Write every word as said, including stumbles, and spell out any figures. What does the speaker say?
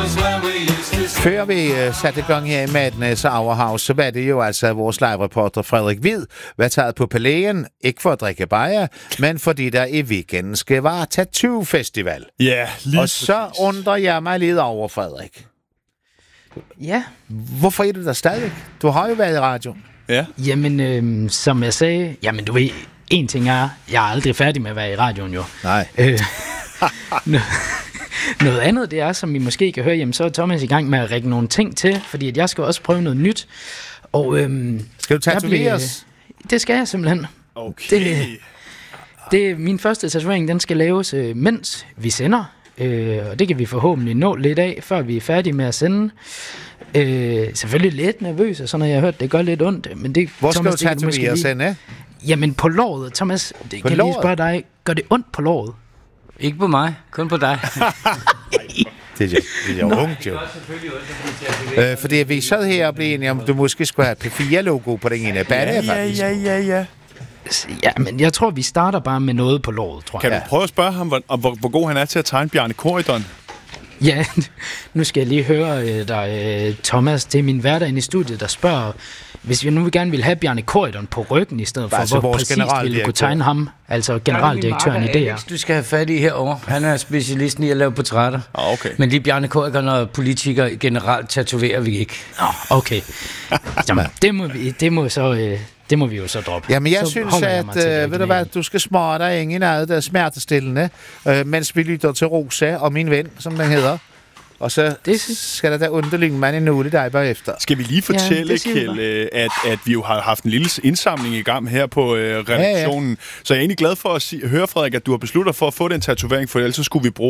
Før vi uh, satte i gang her i Madness Hour House, så var det jo altså vores live-reporter Frederik Hvid, var taget på palæen, ikke for at drikke bajer, men fordi der i weekenden skal være Tattoo Festival. Ja, lige Og så undrer jeg mig lidt over, Frederik. Ja. Hvorfor er du der stadig? Du har jo været i radio. Ja. Jamen, øh, som jeg sagde, jamen du ved, en ting er, jeg er aldrig færdig med at være i radioen jo. Nej. Øh, noget, noget andet, det er, som I måske kan høre, jamen så er Thomas i gang med at række nogle ting til, fordi at jeg skal også prøve noget nyt. Og, øhm, skal du tatoveres? Det skal jeg simpelthen. Okay. Det, det, min første tatovering, den skal laves, øh, mens vi sender. Øh, og det kan vi forhåbentlig nå lidt af, før vi er færdige med at sende. Øh, selvfølgelig lidt nervøs, og sådan noget, jeg har hørt, det gør lidt ondt. Men det, Hvor Thomas, skal du tatovere sende? Jamen på låret, Thomas. Det, kan jeg lige spørge dig, gør det ondt på låret? Ikke på mig, kun på dig. Det er jo, jo ungt jo. Øh, fordi vi sad her og blev enige om, du måske skulle have P fire-logo på den ene bane, ja, faktisk. Ja, ja, ja, ja. Ja, men jeg tror, vi starter bare med noget på låret, tror jeg. Kan du prøve at spørge ham, hvor, hvor, hvor god han er til at tegne Bjarne Corydon? Ja, nu skal jeg lige høre øh, dig, øh, Thomas, det er min hverdag inde i studiet, der spørger, hvis vi nu vil gerne vil have Bjarne Corydon på ryggen, i stedet for, altså hvor præcist ville kunne tegne ham, altså generaldirektøren i D R. Du skal have fat i herovre. Han er specialisten i at lave portrætter. Ah, okay. Men lige Bjarne Corydon og politikere generelt tatoverer vi ikke. Nå, okay. Jamen, det må vi, det må så... Øh, Det må vi jo så droppe. Jamen, jeg så synes, at øh, ved du hvad, du skal smøre dig ind i noget, der er smertestillende, øh, mens vi lytter til Rosa og min ven, som den hedder. Og så det skal der da underlænge man en nåle dig bagefter. Skal vi lige fortælle, ja, Kjeld, at, at vi jo har haft en lille indsamling i gang her på øh, redaktionen. Ja, ja. Så jeg er egentlig glad for at sige, høre, Frederik, at du har besluttet for at få den tatovering, for ellers så skulle vi bruge